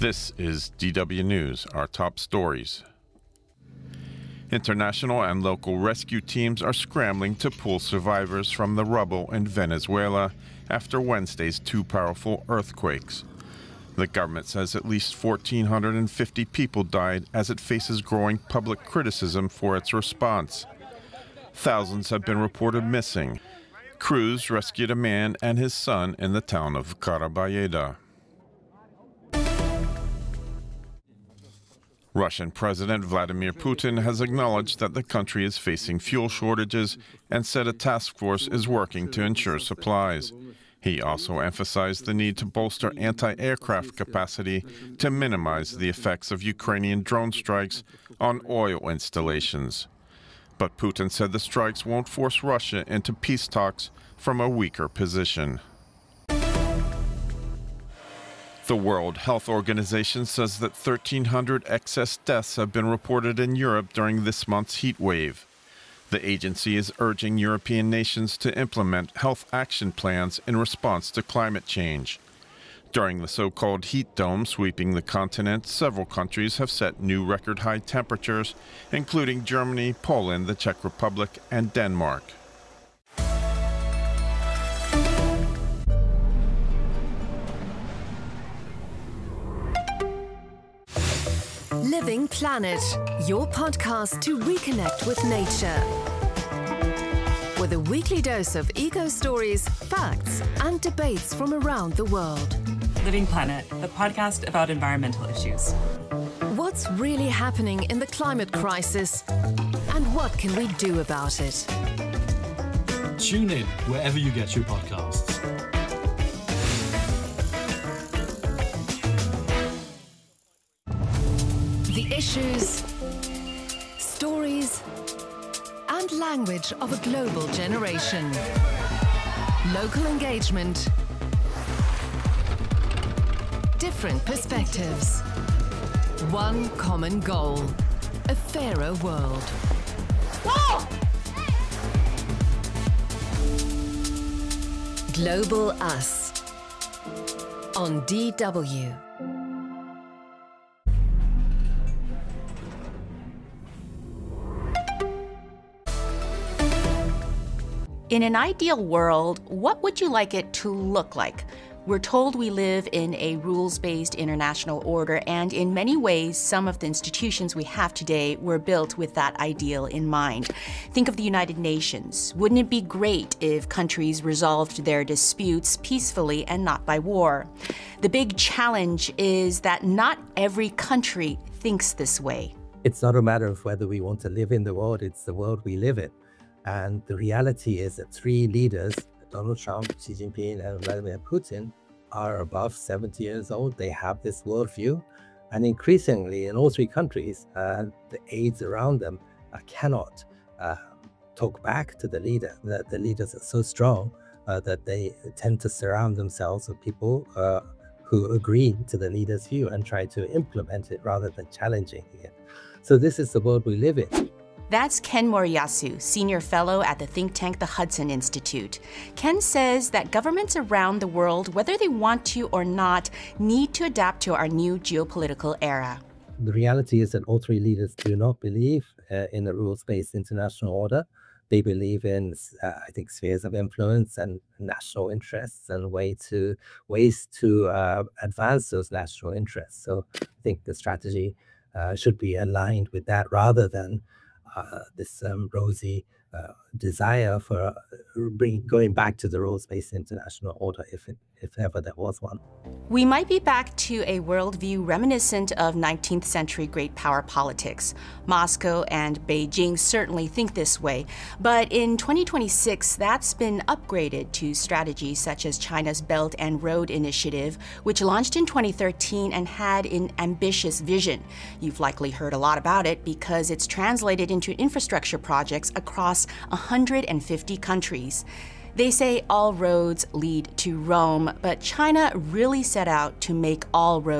This is DW News, our top stories. International and local rescue teams are scrambling to pull survivors from the rubble in Venezuela after Wednesday's two powerful earthquakes. The government says at least 1,450 people died as it faces growing public criticism for its response. Thousands have been reported missing. Crews rescued a man and his son in the town of Carabayeda. Russian President Vladimir Putin has acknowledged that the country is facing fuel shortages and said a task force is working to ensure supplies. He also emphasized the need to bolster anti-aircraft capacity to minimize the effects of Ukrainian drone strikes on oil installations. But Putin said the strikes won't force Russia into peace talks from a weaker position. The World Health Organization says that 1,300 excess deaths have been reported in Europe during this month's heat wave. The agency is urging European nations to implement health action plans in response to climate change. During the so-called heat dome sweeping the continent, several countries have set new record-high temperatures, including Germany, Poland, the Czech Republic, and Denmark. Living Planet, your podcast to reconnect with nature. With a weekly dose of eco-stories, facts, and debates from around the world. Living Planet, the podcast about environmental issues. What's really happening in the climate crisis? And what can we do about it? Tune in wherever you get your podcasts. The issues, stories, and language of a global generation. Local engagement. Different perspectives. One common goal. A fairer world. Whoa! Global Us. On DW. In an ideal world, what would you like it to look like? We're told we live in a rules-based international order, and in many ways, some of the institutions we have today were built with that ideal in mind. Think of the United Nations. Wouldn't it be great if countries resolved their disputes peacefully and not by war? The big challenge is that not every country thinks this way. It's not a matter of whether we want to live in the world, it's the world we live in. And the reality is that three leaders, Donald Trump, Xi Jinping, and Vladimir Putin, are above 70 years old. They have this worldview. And increasingly, in all three countries, the aides around them cannot talk back to the leader. That the leaders are so strong that they tend to surround themselves with people who agree to the leader's view and try to implement it rather than challenging it. So this is the world we live in. That's Ken Moriyasu, senior fellow at the think tank the Hudson Institute. Ken says that governments around the world, whether they want to or not, need to adapt to our new geopolitical era. The reality is that all three leaders do not believe in a rules-based international order. They believe in, I think, spheres of influence and national interests and ways to advance those national interests. So I think the strategy should be aligned with that rather than this rosy desire for going back to the rules-based international order, if ever there was one. We might be back to a worldview reminiscent of 19th century great power politics. Moscow and Beijing certainly think this way, but in 2026, that's been upgraded to strategies such as China's Belt and Road Initiative, which launched in 2013 and had an ambitious vision. You've likely heard a lot about it because it's translated into infrastructure projects across 150 countries. They say all roads lead to Rome, but China really set out to make all roads